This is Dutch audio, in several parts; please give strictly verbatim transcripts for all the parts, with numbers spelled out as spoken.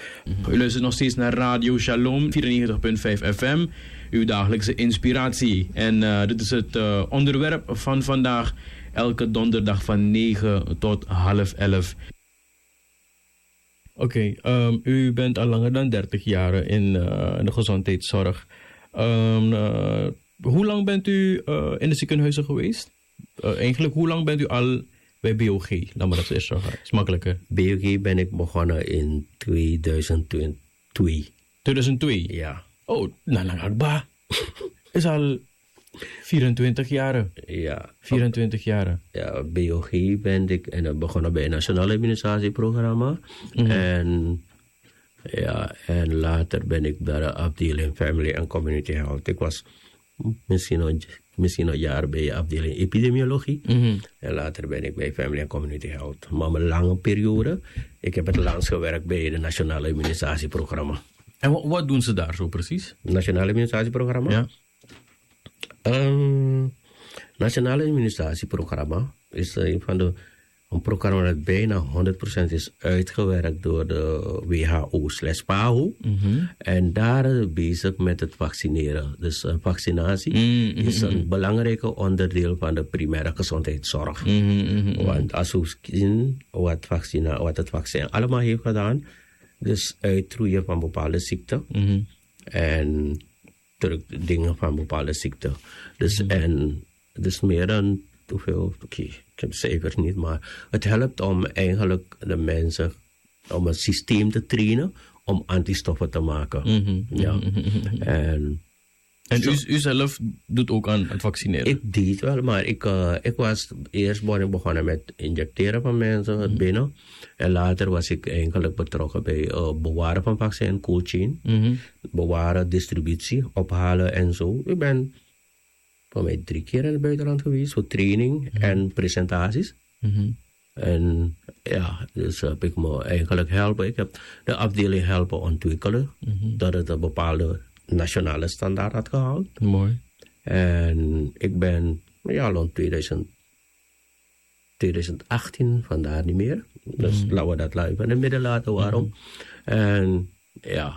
U luistert nog steeds naar Radio Shalom vierennegentig komma vijf F M, uw dagelijkse inspiratie. En uh, dit is het uh, onderwerp van vandaag, elke donderdag van negen tot half elf. Oké, okay, um, u bent al langer dan dertig jaar in, uh, in de gezondheidszorg. Um, uh, hoe lang bent u uh, in de ziekenhuizen geweest? Uh, eigenlijk, hoe lang bent u al bij B O G? Laat maar dat eerst zo gaan. Is makkelijker. B O G ben ik begonnen in tweeduizend twee. tweeduizend twee? Ja. Oh, nou lang akba. Is al vierentwintig jaar. Ja. vierentwintig jaar. Ja, B O G ben ik en ik begonnen bij het Nationale Immunisatieprogramma. Mm-hmm. En ja, en later ben ik bij de afdeling Family and Community Health. Ik was misschien nog, misschien nog een jaar bij de afdeling Epidemiologie. Mm-hmm. En later ben ik bij Family and Community Health. Maar een lange periode. Ik heb het langst gewerkt bij het Nationale Immunisatieprogramma. En wat, wat doen ze daar zo precies? Nationale Immunisatieprogramma? Ja. Um, Nationale Immunisatieprogramma is een van de een programma dat bijna honderd procent is uitgewerkt door de W H O slash P A H O. Mm-hmm. En daar is het bezig met het vaccineren. Dus uh, vaccinatie mm-hmm. is een belangrijk onderdeel van de primaire gezondheidszorg. Mm-hmm. Want als we zien wat, vaccina, wat het vaccin allemaal heeft gedaan, dus uitroeien van bepaalde ziekten mm-hmm. en terugdingen van bepaalde ziekten. Dus, mm-hmm. en, dus meer dan hoeveel, oké, okay, ik heb cijfers niet, maar het helpt om eigenlijk de mensen, om een systeem te trainen om antistoffen te maken. Mm-hmm. Ja. Mm-hmm. En, en u, u zelf doet ook aan het vaccineren? Ik deed wel, maar ik, uh, ik was eerst begonnen met injecteren van mensen het mm-hmm. binnen. En later was ik eigenlijk betrokken bij uh, bewaren van vaccin, cold chain. Mm-hmm. Bewaren, distributie, ophalen en zo. Ik ben voor mij drie keer in het buitenland geweest voor training mm-hmm. en presentaties. Mm-hmm. En ja, dus heb ik me eigenlijk helpen. Ik heb de afdeling helpen ontwikkelen. Mm-hmm. Dat het een bepaalde nationale standaard had gehaald. Mooi. En ik ben, ja, rond tweeduizend, tweeduizend achttien, vandaar niet meer. Dus mm-hmm. laten we dat live in het midden laten, waarom. Mm-hmm. En ja.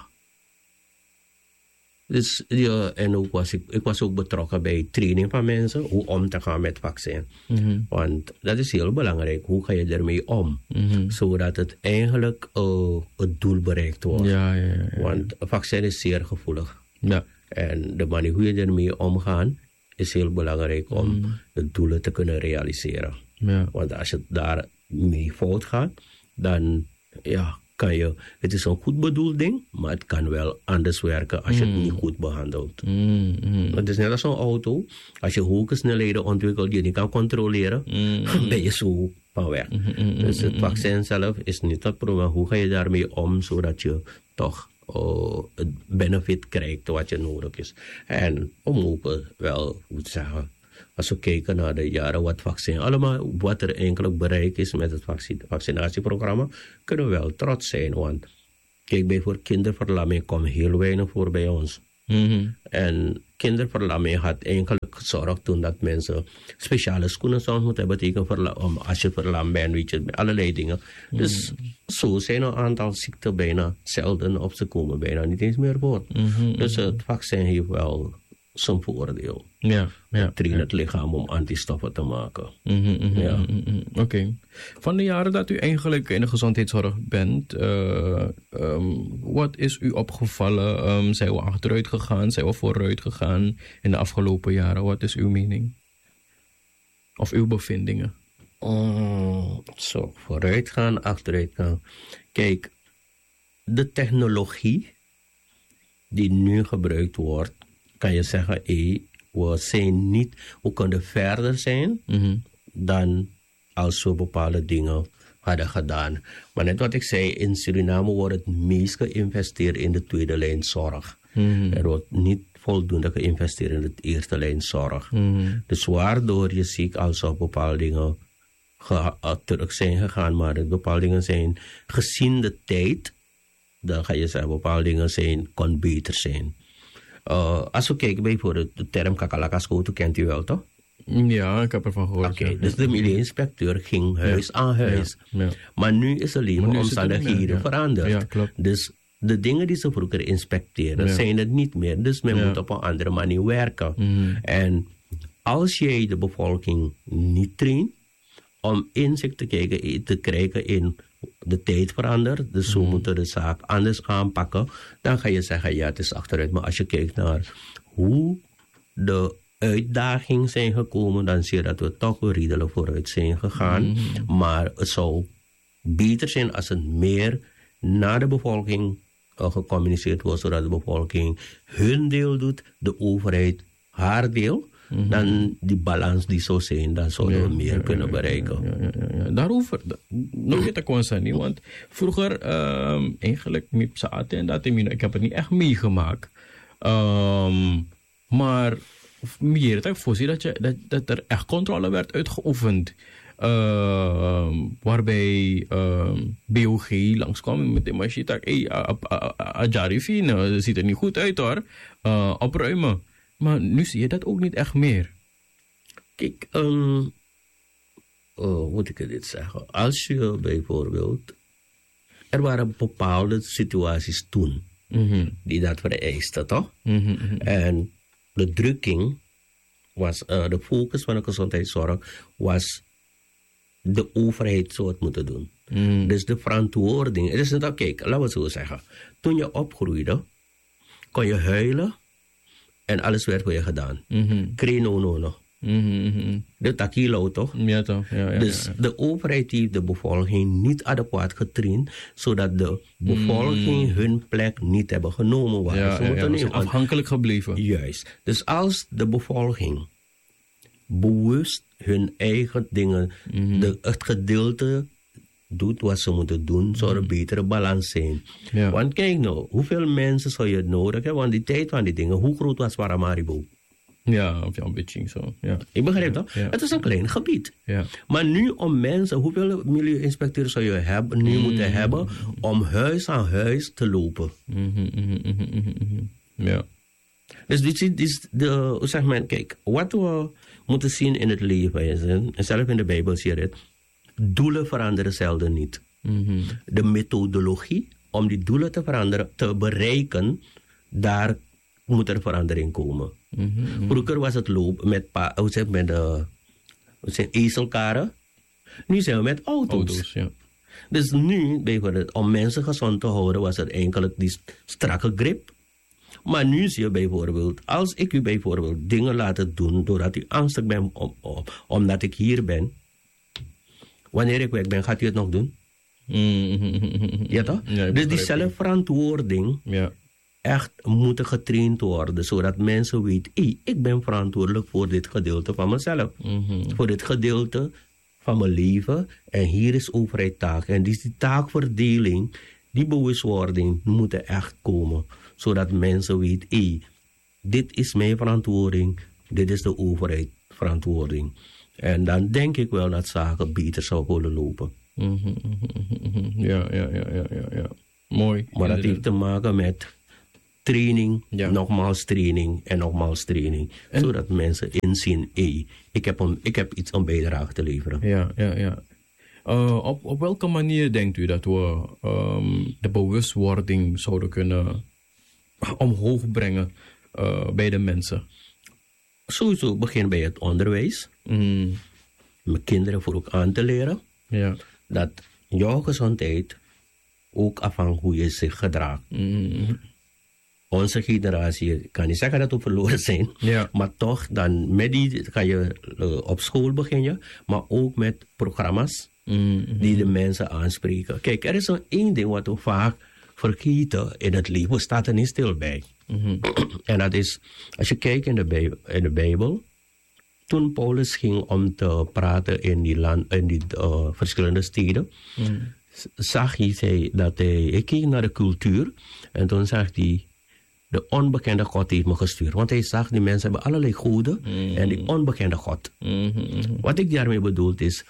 Dus ja, en ook was ik, ik was ook betrokken bij training van mensen, hoe om te gaan met vaccin. Mm-hmm. Want dat is heel belangrijk, hoe ga je ermee om? Mm-hmm. Zodat het eigenlijk uh, het doel bereikt wordt. Ja, ja, ja, ja. Want een vaccin is zeer gevoelig. Ja. En de manier hoe je ermee omgaat, is heel belangrijk om mm-hmm. de doelen te kunnen realiseren. Ja. Want als het daar mee fout gaat, dan ja, kan je, het is een goed bedoeld ding, maar het kan wel anders werken als je mm. het niet goed behandelt. Mm, mm. Het is net als een auto. Als je hoge snelheden ontwikkelt, je niet kan controleren, mm. ben je zo van weg. Mm, mm, dus het vaccin zelf is niet het probleem. Hoe ga je daarmee om, zodat je toch uh, het benefit krijgt wat je nodig is. En om ook wel, moet zeggen, als we kijken naar de jaren wat vaccin, allemaal wat er eigenlijk bereikt is met het vaccin, vaccinatieprogramma, kunnen we wel trots zijn. Want kijk, bij voor kinderverlamming komt heel weinig voor bij ons. Mm-hmm. En kinderverlamming had eigenlijk gezorgd toen dat mensen speciale schoenen zouden moeten hebben tegen om als je verlamd bent, weet je, allerlei dingen. Mm-hmm. Dus zo zijn een aantal ziekten bijna zelden of ze komen bijna niet eens meer voor. Mm-hmm. Dus het vaccin heeft wel zijn voordeel. Ja, ja. Train ja. het lichaam om antistoffen te maken. Mm-hmm, mm-hmm, ja. mm-hmm. Oké. Okay. Van de jaren dat u eigenlijk in de gezondheidszorg bent, uh, um, wat is u opgevallen? Um, zijn we achteruit gegaan? Zijn we vooruit gegaan in de afgelopen jaren? Wat is uw mening? Of uw bevindingen? Um, zo, vooruit gaan, achteruit gaan. Kijk, de technologie die nu gebruikt wordt, kan je zeggen, hey, we zijn niet, we kunnen verder zijn mm-hmm. dan als we bepaalde dingen hadden gedaan. Maar net wat ik zei, in Suriname wordt het meest geïnvesteerd in de tweede lijn zorg. Mm-hmm. Er wordt niet voldoende geïnvesteerd in de eerste lijn zorg. Mm-hmm. Dus waardoor je ziet als er bepaalde dingen ge- terug zijn gegaan, maar bepaalde dingen zijn gezien de tijd, dan ga je zeggen, bepaalde dingen zijn, kon beter zijn. Uh, als we kijken bijvoorbeeld de term kakalakascoto, kent u wel toch? Ja, ik heb ervan gehoord. Oké, okay, ja. dus de milieuinspecteur ging huis ja. aan huis. Ja. Ja. Maar nu is de leefomstandigheden ja. veranderd. Ja, klopt. Dus de dingen die ze vroeger inspecteren, ja. zijn het niet meer. Dus men ja. moet op een andere manier werken. Mm. En als jij de bevolking niet traint om inzicht te, kijken, te krijgen in de tijd verandert, dus zo mm. moeten de zaak anders aanpakken, dan ga je zeggen, ja, het is achteruit. Maar als je kijkt naar hoe de uitdagingen zijn gekomen, dan zie je dat we toch redelijk vooruit zijn gegaan. Mm. Maar het zou beter zijn als het meer naar de bevolking uh, gecommuniceerd wordt, zodat de bevolking hun deel doet, de overheid haar deel. Mm-hmm. Dan die balans die zou zijn, dan zouden ja, we meer ja, kunnen ja, bereiken. Ja, ja, ja, ja. Daarover, nog niet te concern, want vroeger, um, eigenlijk, en dat, ik heb het niet echt meegemaakt. Um, maar meer, dat ik voorzie dat, je, dat, dat er echt controle werd uitgeoefend. Uh, waarbij uh, B O G langskwam met de machine. Hé, hey, Ajarifine, ziet er niet goed uit hoor. Uh, opruimen. Maar nu zie je dat ook niet echt meer. Kijk, um, oh, moet ik dit zeggen? Als je bijvoorbeeld, er waren bepaalde situaties toen mm-hmm. die dat vereisten, toch? Mm-hmm. En de drukking was, uh, de focus van de gezondheidszorg was, de overheid zou het moeten doen. Mm. Dus de verantwoording, het is net al, kijk, laten we het zo zeggen. Toen je opgroeide, kon je huilen. En alles werd voor je gedaan. Mm-hmm. Kreno no no. Mm-hmm. De takilo toch? Ja toch. Ja, ja, dus ja, ja. de overheid heeft de bevolking niet adequaat getraind, zodat de bevolking mm. hun plek niet hebben genomen. Waren. Ja, Ze ja, moeten ja, zijn afhankelijk gebleven. Juist. Dus als de bevolking bewust hun eigen dingen, mm-hmm. de, het gedeelte doet wat ze moeten doen, zou er een betere balans zijn. Ja. Want kijk nou, hoeveel mensen zou je nodig hebben? Want die tijd van die dingen, hoe groot was Paramaribo? Ja, of ja, een beetje zo. Ja. Ik begrijp dat. Ja. Het is een klein gebied. Ja. Maar nu om mensen, hoeveel milieuinspecteurs zou je hebben, nu mm-hmm. moeten hebben om huis aan huis te lopen? Mm-hmm, mm-hmm, mm-hmm. Ja. Dus dit is de, zeg maar, kijk, wat we moeten zien in het leven is, en zelf in de Bijbel zie je het, doelen veranderen zelden niet. Mm-hmm. De methodologie om die doelen te veranderen, te bereiken, daar moet er verandering komen. Mm-hmm. Vroeger was het lopen met, pa, hoe zeg, met de zijn ezelkaren. Nu zijn we met auto's. auto's ja. Dus nu, bijvoorbeeld, om mensen gezond te houden, was het eigenlijk die strakke grip. Maar nu zie je bijvoorbeeld, als ik u bijvoorbeeld dingen laat doen, doordat u angstig bent, om, om, omdat ik hier ben. Wanneer ik weg ben, gaat u het nog doen? Mm-hmm. Ja toch? Ja, dus die zelfverantwoording ja. echt moet getraind worden, zodat mensen weten, hey, ik ben verantwoordelijk voor dit gedeelte van mezelf. Mm-hmm. Voor dit gedeelte van mijn leven. En hier is overheid taak. En dus die taakverdeling, die bewustwording moet er echt komen. Zodat mensen weten, hey, dit is mijn verantwoording, dit is de overheid verantwoording. En dan denk ik wel dat zaken beter zouden willen lopen. Mm-hmm, mm-hmm. Ja, ja, ja, ja, ja, ja. Mooi. Maar dat heeft te maken met training, ja. nogmaals training en nogmaals training. En zodat mensen inzien, hey, ik, heb een, ik heb iets om bijdrage te leveren. Ja, ja, ja. Uh, op, op welke manier denkt u dat we um, de bewustwording zouden kunnen omhoog brengen uh, bij de mensen? Sowieso begin bij het onderwijs. Mm. Mijn kinderen voor ook aan te leren. Ja. Dat jouw gezondheid ook afhangt hoe je zich gedraagt. Mm. Onze generatie, ik kan niet zeggen dat we verloren zijn. Ja. Maar toch, dan met die kan je uh, op school beginnen. Maar ook met programma's mm-hmm. die de mensen aanspreken. Kijk, er is een één ding wat we vaak vergeten in het leven. We staan er niet stil bij. Mm-hmm. En dat is, als je kijkt in de, Bijbel, in de Bijbel, toen Paulus ging om te praten in die, land, in die uh, verschillende steden, mm. zag hij dat hij, hij keek naar de cultuur en toen zag hij, de onbekende God heeft me gestuurd. Want hij zag, die mensen hebben allerlei goden mm. en die onbekende God. Mm-hmm. Wat ik daarmee bedoel is,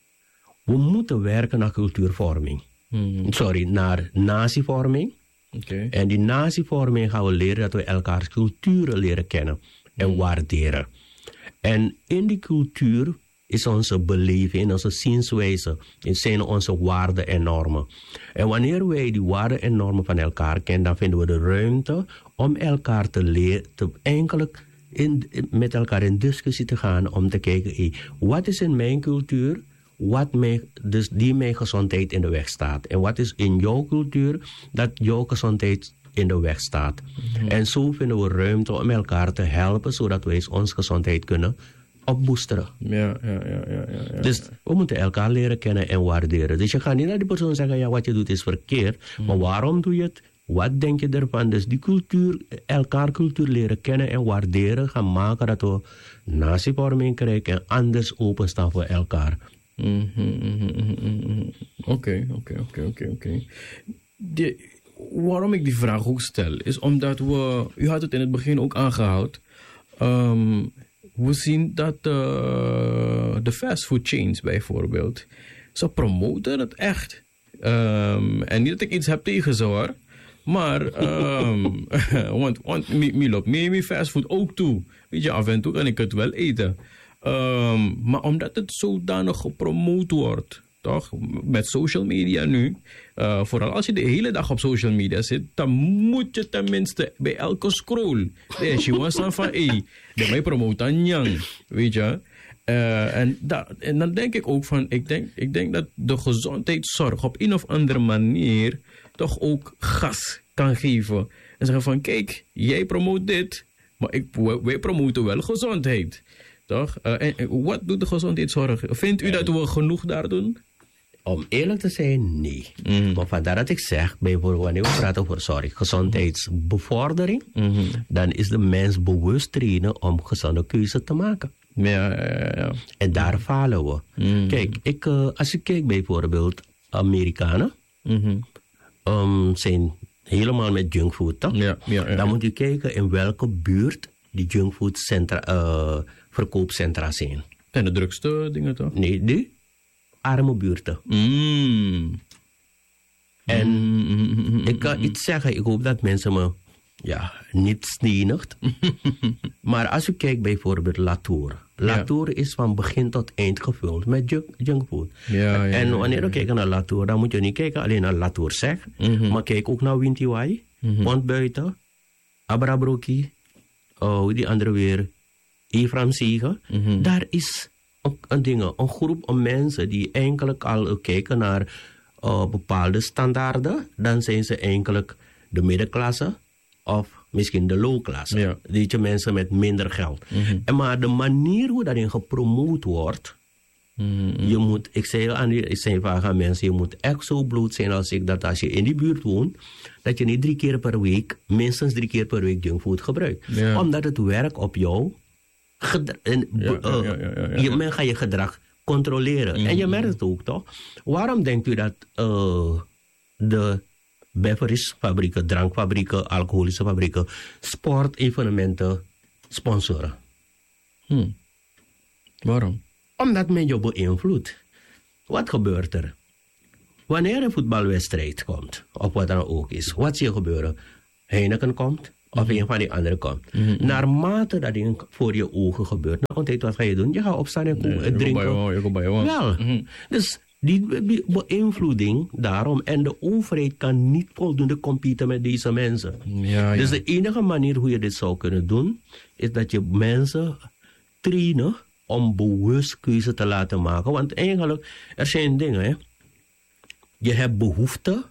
we moeten werken naar cultuurvorming. Mm. Sorry, naar natievorming. Okay. En die natievorming gaan we leren dat we elkaars culturen leren kennen en mm. waarderen. En in die cultuur is onze beleving, onze zienswijze, zijn onze waarden en normen. En wanneer wij die waarden en normen van elkaar kennen, dan vinden we de ruimte om elkaar te leren, te eigenlijk in, met elkaar in discussie te gaan om te kijken, hey, wat is in mijn cultuur, wat mij, dus die mijn gezondheid in de weg staat. En wat is in jouw cultuur dat jouw gezondheid in de weg staat. Mm-hmm. En zo vinden we ruimte om elkaar te helpen, zodat wij onze gezondheid kunnen opboosteren. Ja, ja, ja, ja, ja, ja. Dus we moeten elkaar leren kennen en waarderen. Dus je gaat niet naar die persoon zeggen, ja, wat je doet is verkeerd. Mm. Maar waarom doe je het? Wat denk je ervan? Dus die cultuur, elkaar cultuur leren kennen en waarderen, gaan maken dat we natievorming krijgen en anders openstaan voor elkaar. Oké, oké, oké, oké, oké. Waarom ik die vraag ook stel, is omdat we, u had het in het begin ook aangehaald, um, we zien dat uh, de fastfood chains bijvoorbeeld, ze promoten het echt. Um, en niet dat ik iets heb tegen ze hoor, maar, um, want, want mi loopt mee met fastfood ook toe. Weet je, af en toe kan ik het wel eten. Um, maar omdat het zodanig gepromoot wordt, toch? Met social media nu, uh, vooral als je de hele dag op social media zit, dan moet je tenminste bij elke scroll, als je was van, hé, de mij promoten Yang, weet je. Uh, en, da, en dan denk ik ook van, ik denk, ik denk dat de gezondheidszorg op een of andere manier toch ook gas kan geven. En zeggen van, kijk, jij promoot dit, maar ik, wij promoten wel gezondheid. Toch? Uh, en, en wat doet de gezondheidszorg? Vindt u dat we genoeg daar doen? Om eerlijk te zijn, nee. Mm. Maar vandaar dat ik zeg, bijvoorbeeld wanneer we praten over sorry, gezondheidsbevordering, mm-hmm. dan is de mens bewust trainen om gezonde keuzes te maken. Ja, ja, ja. En daar falen we. Mm. Kijk, ik, uh, als je kijkt bijvoorbeeld Amerikanen, mm-hmm. um, zijn helemaal met junkfood, toch? Ja, ja, ja, dan ja. moet je kijken in welke buurt die junkfoodcentra, uh, verkoopcentra zijn. En de drukste dingen toch? Nee, die arme buurten. Mm. En mm. ik kan iets zeggen, ik hoop dat mensen me ja, niet stenigt. Maar als u kijkt bijvoorbeeld Latour. Latour ja. is van begin tot eind gevuld met junk, junkfood. Ja, ja, en wanneer ja, ja, ja. we kijken naar Latour, dan moet je niet kijken alleen naar Latour zeg. Mm-hmm. Maar kijk ook naar Wintiwai, mm-hmm. Ontbuiten, Abrabroki, oh, die andere weer, Ephraim Siegen. Mm-hmm. Daar is een, een, ding, een groep van mensen die eigenlijk al kijken naar uh, bepaalde standaarden. Dan zijn ze eigenlijk de middenklasse of misschien de low-klasse. Ja. Die mensen met minder geld. Mm-hmm. En maar de manier hoe daarin gepromoot wordt, mm-hmm. je moet, ik zei aan die, ik zei vaak aan mensen, je moet echt zo bloed zijn als ik, dat als je in die buurt woont, dat je niet drie keer per week, minstens drie keer per week junkfood gebruikt. Ja. Omdat het werkt op jou. Gedra- en, ja, ja, ja, ja, ja, ja. Je, men gaat je gedrag controleren. Mm-hmm. En je merkt het ook, toch? Waarom denkt u dat uh, de beverage-fabrieken, drankfabrieken, alcoholische fabrieken, sportevenementen sponsoren? Hmm. Waarom? Omdat men je beïnvloedt. Wat gebeurt er? Wanneer een voetbalwedstrijd komt, of wat dan ook is, wat zie je gebeuren? Heineken komt, of mm-hmm. een van die anderen komt. Mm-hmm. Naarmate dat ding voor je ogen gebeurt, nou, ontdekt, wat ga je doen? Je gaat opstaan en nee, drinken. Je gaat bij jou. Wel, mm-hmm. dus die beïnvloeding daarom, en de overheid kan niet voldoende competen met deze mensen. Ja, ja. Dus de enige manier hoe je dit zou kunnen doen, is dat je mensen trainen om bewust keuze te laten maken. Want eigenlijk, er zijn dingen, hè. Je hebt behoeften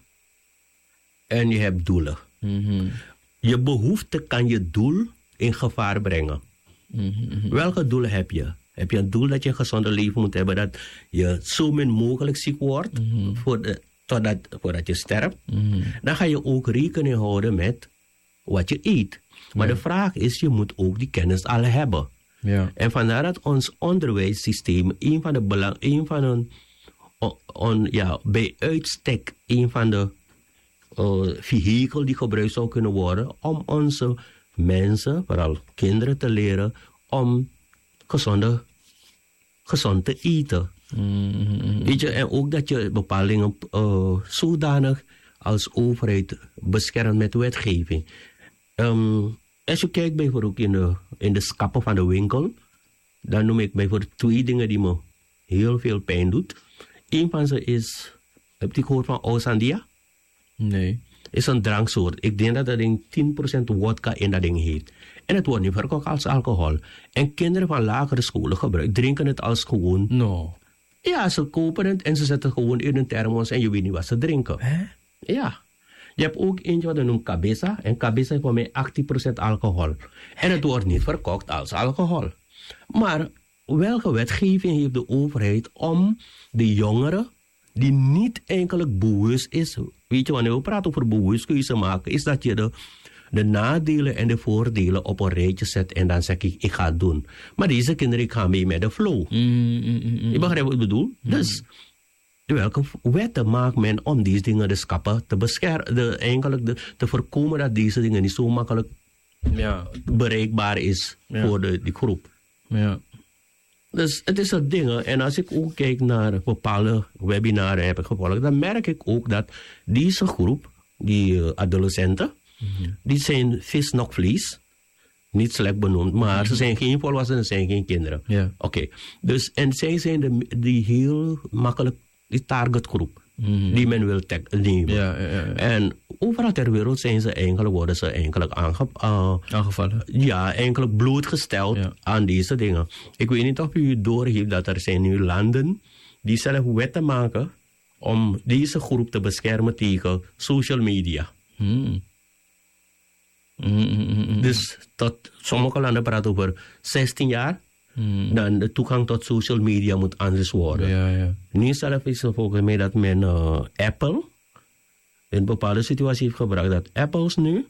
en je hebt doelen. Mm-hmm. Je behoefte kan je doel in gevaar brengen. Mm-hmm. Welke doelen heb je? Heb je een doel dat je een gezonde leven moet hebben, dat je zo min mogelijk ziek wordt, mm-hmm. voor de, totdat, voordat je sterft? Mm-hmm. Dan ga je ook rekening houden met wat je eet. Maar ja. de vraag is, je moet ook die kennis al hebben. Ja. En vandaar dat ons onderwijssysteem een van de belang, een van een, on, on, ja, bij uitstek een van de uh, vehikel die gebruikt zou kunnen worden om onze mensen, vooral kinderen, te leren om gezonde, gezond te eten. Mm-hmm. Weet je, en ook dat je bepaalde dingen uh, zodanig als overheid beschermt met wetgeving. Um, als je kijkt bijvoorbeeld in de, in de schappen van de winkel, Dan noem ik bijvoorbeeld twee dingen die me heel veel pijn doet. Eén van ze is, heb je gehoord van Osandia? Nee. Is een dranksoort. Ik denk dat dat ding tien procent vodka in dat ding heeft. En het wordt niet verkocht als alcohol. En kinderen van lagere scholen gebruiken, drinken het als gewoon. No. Ja, ze kopen het en ze zetten gewoon in een thermos en je weet niet wat ze drinken. Hè? Ja. Je hebt ook eentje wat we noemen cabeza. En cabeza heeft voor mij achttien procent alcohol. En het wordt niet verkocht als alcohol. Maar welke wetgeving heeft de overheid om de jongeren die niet eigenlijk bewust is. Weet je, wanneer we praten over bewust keuze maken, is dat je de, de nadelen en de voordelen op een rijtje zet en dan zeg ik, ik ga het doen. Maar deze kinderen gaan mee met de flow. Mm, mm, mm, mm. Je begrijpt wat ik bedoel? Mm. Dus, welke wetten maakt men om deze dingen te schappen, te beschermen, de, eigenlijk de, te voorkomen dat deze dingen niet zo makkelijk ja. bereikbaar is ja. voor de, die groep. Ja. Dus het is dat dingen. En als ik ook kijk naar bepaalde webinaren heb ik gevolgd, dan merk ik ook dat deze groep, die uh, adolescenten, mm-hmm. die zijn vis nog vlees. Niet slecht benoemd, maar mm-hmm. ze zijn geen volwassenen, ze zijn geen kinderen. Yeah. Oké. Okay. Dus, en zij zijn de, die heel makkelijk, die targetgroep. Mm-hmm. Die men wil tag, nemen. Ja, ja, ja. En overal ter wereld zijn ze eigenlijk, worden ze eigenlijk aange, uh, aangevallen. Ja, eigenlijk blootgesteld ja. aan deze dingen. Ik weet niet of u doorheeft dat er zijn nu landen die zelf wetten maken om deze groep te beschermen tegen social media. Hmm. Mm-hmm. Dus tot sommige landen praten over zestien jaar. Hmm. Dan de toegang tot social media moet anders worden. Ja, ja. Nu zelf is er volgens mij dat men uh, Apple in een bepaalde situatie heeft gebruikt. Dat Apples nu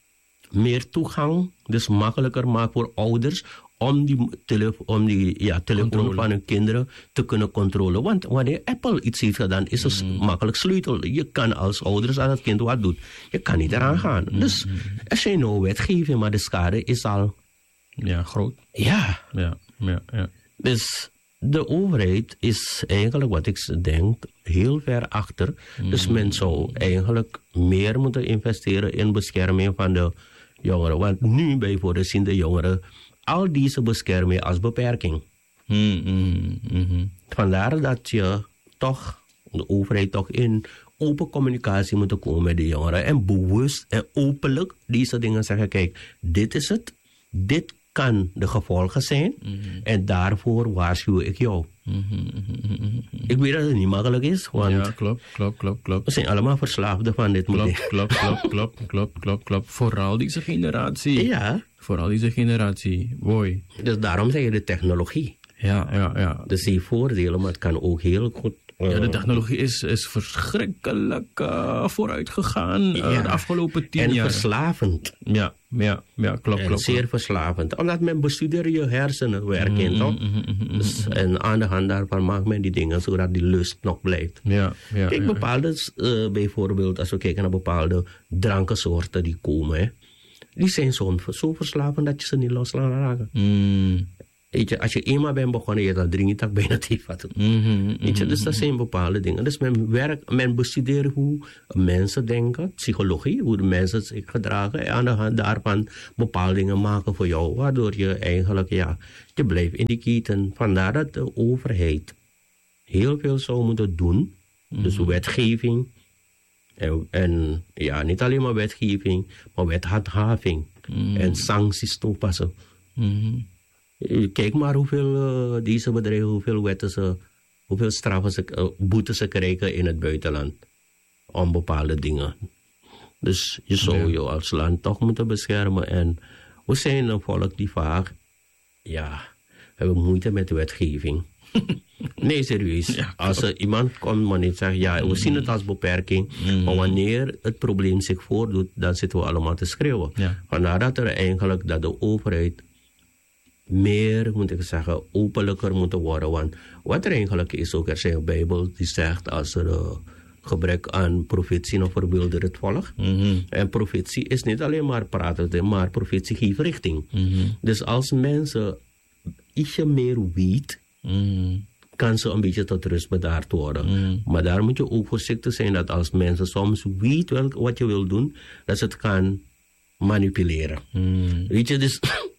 meer toegang, dus makkelijker maakt voor ouders om die, tele- om die ja, telefoon van hun kinderen te kunnen controleren. Want wanneer Apple iets heeft gedaan, is het mm. makkelijk sleutel. Je kan als ouders, als het kind wat doet, je kan niet eraan gaan. Mm. Dus er zijn nou wetgeving, maar de schade is al... Ja, groot. Ja. Ja, ja, ja. Dus de overheid is eigenlijk, wat ik denk, heel ver achter. Mm. Dus men zou eigenlijk meer moeten investeren in bescherming van de jongeren. Want nu bijvoorbeeld zien de jongeren al deze bescherming als beperking. Mm, mm, mm-hmm. Vandaar dat je toch, de overheid toch in open communicatie moet komen met de jongeren. En bewust en openlijk deze dingen zeggen, kijk, dit is het. Dit kan de gevolgen zijn. Mm-hmm. En daarvoor waarschuw ik jou. Mm-hmm, mm-hmm. Ik weet dat het niet makkelijk is. Want ja, klopt, klopt, klopt, klopt. we zijn allemaal verslaafden van dit. Klopt, klopt, klopt, klopt, klopt, klopt, klopt. Vooral deze generatie. Ja. Vooral deze generatie. Mooi. Dus daarom zeg je de technologie. Ja, ja, ja. Dus die voordelen, maar het kan ook heel goed... Uh, ja, de technologie is, is verschrikkelijk uh, vooruit gegaan uh, ja. de afgelopen tien en jaar. En verslavend. Ja, ja, ja, klopt, en klopt. zeer klopt. verslavend. Omdat men bestudeert je hersenen werken, mm-hmm, toch? Mm-hmm, mm-hmm. Dus, en aan de hand daarvan maakt men die dingen, zodat die lust nog blijft. Ja, ja, Kijk, ja, bepaalde, uh, bijvoorbeeld, als we kijken naar bepaalde drankensoorten die komen, hè, die zijn zo, zo verslavend dat je ze niet los laat raken. Mm. Weet je, als je eenmaal bent begonnen, dan drink je toch bijna tegenvatten. Mm-hmm, Weet je, dus dat zijn bepaalde dingen. Dus men werkt, men bestudeert hoe mensen denken, psychologie, hoe de mensen zich gedragen. En aan de hand daarvan bepaalde dingen maken voor jou, waardoor je eigenlijk, ja, je blijft in die keten. Vandaar dat de overheid heel veel zou moeten doen. Mm-hmm. Dus wetgeving. En, en ja, niet alleen maar wetgeving, maar wethandhaving. Mm-hmm. En sancties toepassen. Mm-hmm. Kijk maar hoeveel uh, deze bedrijven, hoeveel wetten ze, hoeveel straffen ze, uh, boetes ze krijgen in het buitenland. Om bepaalde dingen. Dus je zou ja. je als land toch moeten beschermen. En we zijn een volk die vaak, ja, hebben moeite met de wetgeving. Nee, serieus. Ja, als er iemand komt maar niet zegt, ja, we mm. zien het als beperking. Mm. Maar wanneer het probleem zich voordoet, dan zitten we allemaal te schreeuwen. Ja. Vandaar dat er eigenlijk, dat de overheid meer, moet ik zeggen, openlijker moeten worden. Want wat er eigenlijk is, ook er zijn een Bijbel die zegt, als er uh, gebrek aan profetie nog verwildert het volk. Mm-hmm. En profetie is niet alleen maar praten, maar profetie geeft richting. Mm-hmm. Dus als mensen ietsje meer weten, mm-hmm. kan ze een beetje tot rust bedaard worden. Mm-hmm. Maar daar moet je ook voorzichtig zijn dat als mensen soms weten wat je wil doen, dat ze het kan manipuleren. Mm. Weet je, dus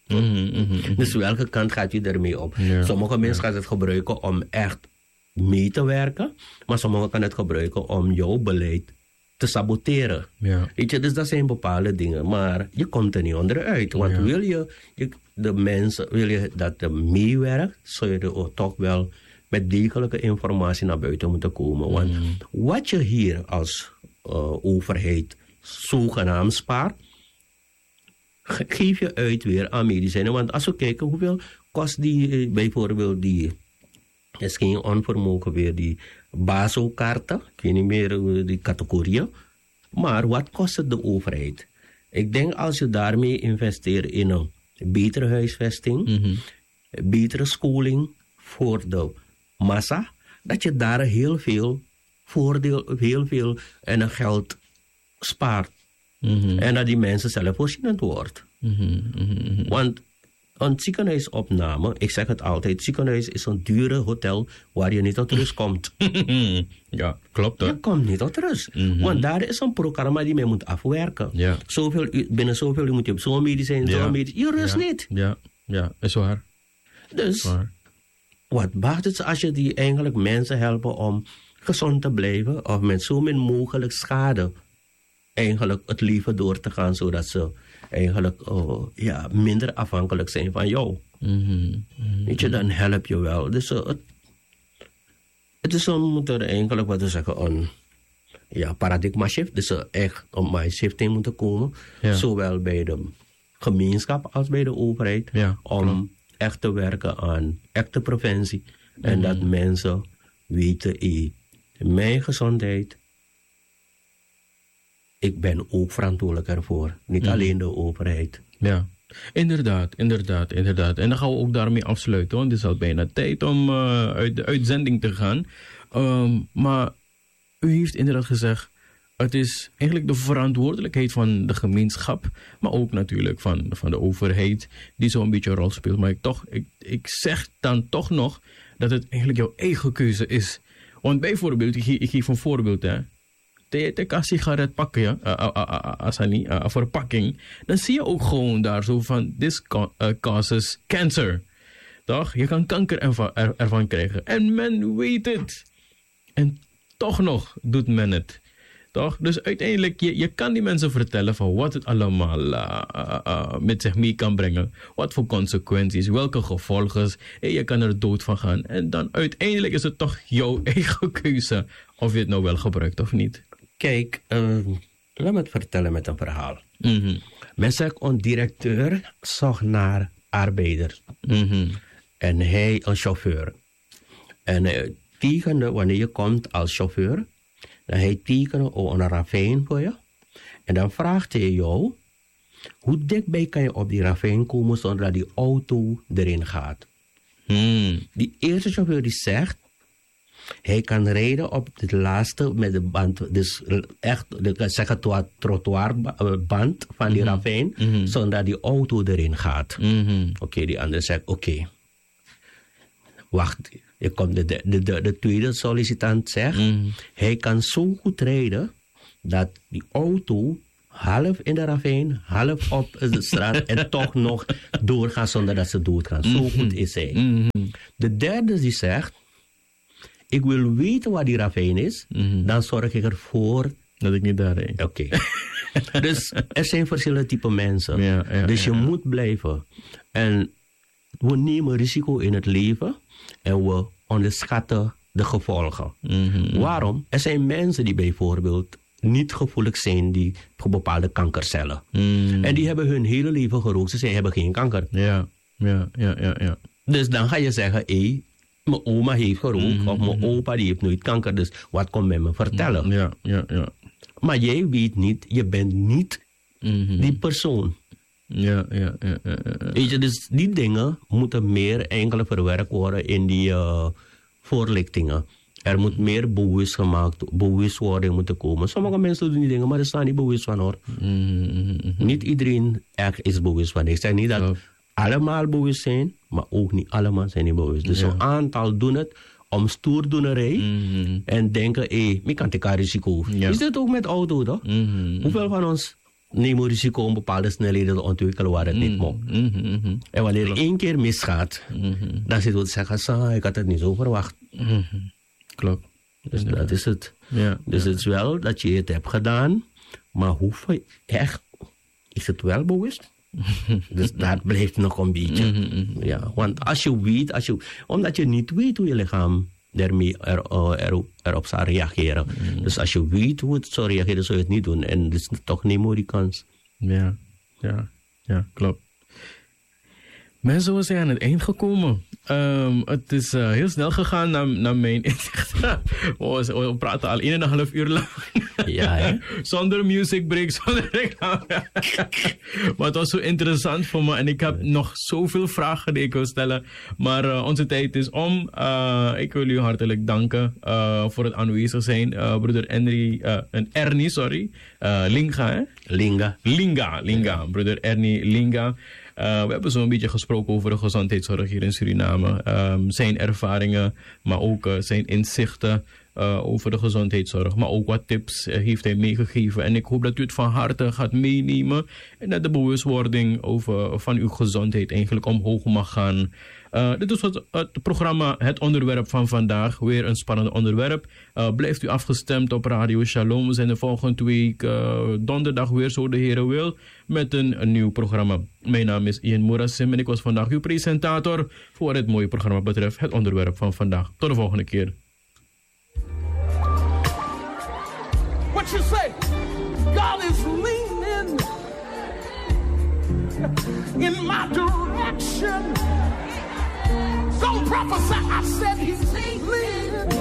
Mm-hmm, mm-hmm. Dus welke kant gaat u ermee op? Ja. Sommige mensen ja. gaan het gebruiken om echt mee te werken, maar sommigen gaan het gebruiken om jouw beleid te saboteren. Ja. Weet je, dus dat zijn bepaalde dingen, maar je komt er niet onderuit. Want ja. wil je, je de mensen, wil je dat er meewerkt, zou je er toch wel met degelijke informatie naar buiten moeten komen. Want mm. wat je hier als uh, overheid zogenaamd spaart, geef je uit weer aan medicijnen. Want als we kijken hoeveel kost die bijvoorbeeld die, is geen onvermogen weer, die basokaarten, ik weet niet meer die categorieën, maar wat kost het de overheid? Ik denk als je daarmee investeert in een betere huisvesting, mm-hmm. betere scholing voor de massa, dat je daar heel veel voordeel, heel veel en geld spaart. Mm-hmm. En dat die mensen zelfvoorzienend wordt. Mm-hmm. Mm-hmm. Want een ziekenhuisopname, ik zeg het altijd, ziekenhuis is een dure hotel waar je niet tot rust komt. Ja, klopt hoor. Je komt niet tot rust. Mm-hmm. Want daar is een programma die men moet afwerken. Ja. Zoveel, binnen zoveel uur moet je op zo'n medicijn, zo'n ja. medicijn. Je rust ja. niet. Ja, ja, is waar. Dus, waar. Wat baat het als je die eigenlijk mensen helpen om gezond te blijven of met zo min mogelijk schade eigenlijk het leven door te gaan, zodat ze eigenlijk uh, ja, minder afhankelijk zijn van jou. Mm-hmm. Mm-hmm. Weet je, dan help je wel. Dus uh, het, het is een, moet er eigenlijk, wat we zeggen, een ja, paradigma shift. Dus er uh, echt een mind shifting moeten komen. Ja. Zowel bij de gemeenschap als bij de overheid. Ja, om klopt. echt te werken aan echte preventie. Mm-hmm. En dat mensen weten, eh, mijn gezondheid, ik ben ook verantwoordelijk ervoor. Niet mm. alleen de overheid. Ja, inderdaad, inderdaad, inderdaad. En dan gaan we ook daarmee afsluiten. Want het is al bijna tijd om uh, uit de uitzending te gaan. Um, maar u heeft inderdaad gezegd, het is eigenlijk de verantwoordelijkheid van de gemeenschap. Maar ook natuurlijk van, van de overheid die zo'n beetje een rol speelt. Maar ik, toch, ik, ik zeg dan toch nog dat het eigenlijk jouw eigen keuze is. Want bijvoorbeeld, ik, ik geef een voorbeeld hè. Te kan sigaret pakken, ja, uh, uh, uh, uh, als uh, uh, verpakking, dan zie je ook gewoon daar zo van, this co- uh, causes cancer. Toch? Je kan kanker ervan, er, ervan krijgen. En men weet het. En toch nog doet men het. Toch? Dus uiteindelijk, je, je kan die mensen vertellen van wat het allemaal uh, uh, uh, met zich mee kan brengen. Wat voor consequenties, welke gevolgen. En je kan er dood van gaan. En dan uiteindelijk is het toch jouw eigen keuze of je het nou wel gebruikt of niet. Kijk, uh, laat me het vertellen met een verhaal. Mm-hmm. Men zegt, een directeur zocht naar arbeiders. Mm-hmm. En hij een chauffeur. En uh, tekende, wanneer je komt als chauffeur, dan hij tekende oh, een ravijn voor je. En dan vraagt hij jou, hoe dichtbij kan je op die ravijn komen zonder dat die auto erin gaat? Mm. Die eerste chauffeur die zegt, hij kan rijden op het laatste met de band, dus echt, zeg het trottoirband van die mm-hmm. ravijn, mm-hmm. zonder dat die auto erin gaat. Mm-hmm. Oké, okay, die andere zegt, oké, okay. wacht, je komt de, de, de, de tweede sollicitant zegt, mm-hmm. hij kan zo goed rijden dat die auto half in de ravijn, half op de straat en toch nog doorgaan zonder dat ze doodgaan. Mm-hmm. Zo goed is hij. Mm-hmm. De derde die zegt, ik wil weten waar die ravijn is, mm-hmm. dan zorg ik ervoor dat ik niet daar rijd. Oké. Okay. Dus er zijn verschillende typen mensen. Ja, ja, dus je ja. moet blijven. En we nemen risico in het leven en we onderschatten de gevolgen. Mm-hmm. Waarom? Er zijn mensen die bijvoorbeeld niet gevoelig zijn die voor bepaalde kankercellen. Mm. En die hebben hun hele leven gerookt. Ze hebben geen kanker. Ja, ja, ja, ja. ja. Dus dan ga je zeggen, hé, hey, mijn oma heeft gerookt, mm-hmm. of mijn opa die heeft nooit kanker, dus wat komt men me vertellen? Ja, ja, ja. Maar jij weet niet, je bent niet mm-hmm. die persoon. Ja, ja, ja, ja, ja. Weet je, dus die dingen moeten meer eigenlijk verwerkt worden in die uh, voorlichtingen. Er moet meer bewust gemaakt, bewustwording moeten komen. Sommige mensen doen die dingen, maar er staan niet bewust van hoor. Mm-hmm. Niet iedereen echt is bewust van. Ik zeg niet dat oh. allemaal bewust zijn, maar ook niet allemaal zijn niet bewust. Dus ja. een aantal doen het om stoerdoenerij mm-hmm. en denken, hé, hey, ik kan tegen risico. Ja. Is dit ook met auto toch? Mm-hmm. Hoeveel van ons nemen risico om bepaalde snelheden te ontwikkelen waar het mm, niet moet. Mm, mm, mm. En wanneer het één keer misgaat, mm-hmm. dan zit we te zeggen, sa, ik had het niet zo verwacht. Mm-hmm. Klopt. Dus ja. dat is het. Ja, dus ja. het is wel dat je het hebt gedaan, maar hoeveel echt, is het wel bewust? Dus dat blijft nog een beetje. Mm-hmm. Ja, want als je weet, als je, omdat je niet weet hoe je lichaam ermee er, er, erop zou reageren. Mm. Dus als je weet hoe het zou reageren, zou je het niet doen. En dat is toch niet meer die kans. Ja, ja, ja, klopt. Mensen, we zijn aan het eind gekomen. Um, het is uh, heel snel gegaan naar, naar mijn inzicht. we, we praten al een en een half uur lang. Ja, hè? Zonder music break, zonder reclame. Maar het was zo interessant voor me. En ik heb nog zoveel vragen die ik wil stellen. Maar uh, onze tijd is om. Uh, ik wil u hartelijk danken uh, voor het aanwezig zijn. Uh, broeder Henry, uh, en Ernie, sorry. Uh, Linga, hè? Linga. Linga, Linga. Broeder Ernie Linga. Uh, we hebben zo'n beetje gesproken over de gezondheidszorg hier in Suriname. Um, zijn ervaringen, maar ook uh, zijn inzichten uh, over de gezondheidszorg. Maar ook wat tips uh, heeft hij meegegeven. En ik hoop dat u het van harte gaat meenemen. En dat de bewustwording over, van uw gezondheid eigenlijk omhoog mag gaan. Uh, dit is het, het programma, het onderwerp van vandaag. Weer een spannend onderwerp. Uh, blijft u afgestemd op Radio Shalom. We zijn de volgende week uh, donderdag weer, zo de Heere wil, met een, een nieuw programma. Mijn naam is Ian Moerasim en ik was vandaag uw presentator voor het mooie programma betreft het onderwerp van vandaag. Tot de volgende keer. What you say? God is leaning in my direction. Don't prophesy, I said he's leaning